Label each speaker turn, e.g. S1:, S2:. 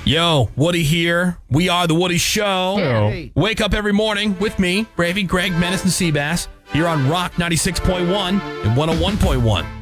S1: Yo, Woody here. We are The Woody Show.
S2: Hey.
S1: Wake up every morning with me, Bravey, Greg, Menace, and Seabass, here on Rock 96.1 and 101.1.